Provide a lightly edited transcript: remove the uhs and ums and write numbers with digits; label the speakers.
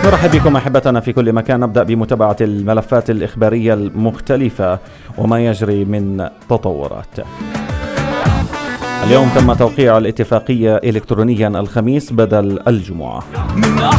Speaker 1: نرحب بكم أحبتنا في كل مكان. نبدأ بمتابعة الملفات الإخبارية المختلفة وما يجري من تطورات. اليوم تم توقيع الاتفاقية إلكترونيا الخميس بدل الجمعة.